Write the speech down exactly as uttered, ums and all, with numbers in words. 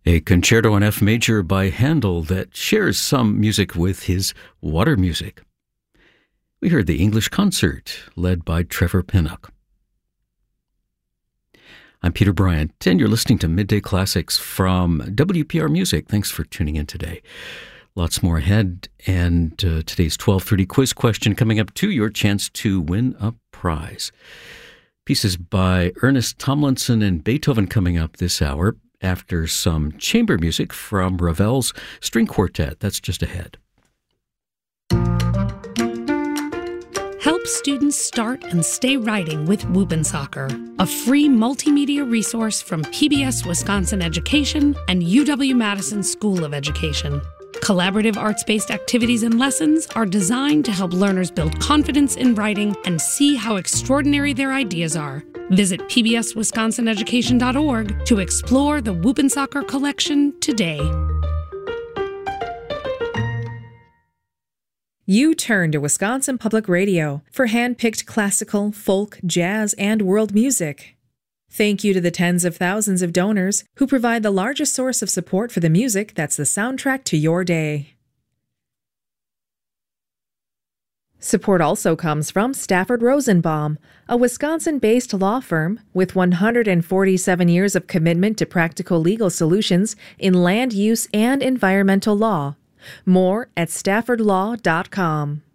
A concerto in F major by Handel that shares some music with his water music. We heard the English Concert, led by Trevor Pinnock. I'm Peter Bryant, and you're listening to Midday Classics from W P R Music. Thanks for tuning in today. Lots more ahead, and uh, today's twelve thirty quiz question coming up to your chance to win a prize. Pieces by Ernest Tomlinson and Beethoven coming up this hour, after some chamber music from Ravel's String Quartet. That's just ahead. Help students start and stay writing with Whoop'N' a free multimedia resource from P B S Wisconsin Education and U W-Madison School of Education. Collaborative arts-based activities and lessons are designed to help learners build confidence in writing and see how extraordinary their ideas are. Visit P B S Wisconsin Education dot org to explore the Whoop'N' Soccer collection today. You turn to Wisconsin Public Radio for hand-picked classical, folk, jazz, and world music. Thank you to the tens of thousands of donors who provide the largest source of support for the music that's the soundtrack to your day. Support also comes from Stafford Rosenbaum, a Wisconsin-based law firm with one hundred forty-seven years of commitment to practical legal solutions in land use and environmental law. More at stafford law dot com.